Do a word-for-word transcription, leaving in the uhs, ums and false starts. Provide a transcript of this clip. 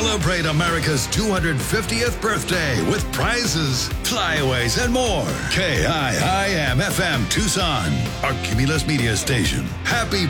Celebrate America's two hundred fiftieth birthday with prizes, flyaways, and more. K I I M F M Tucson, our Cumulus Media Station. Happy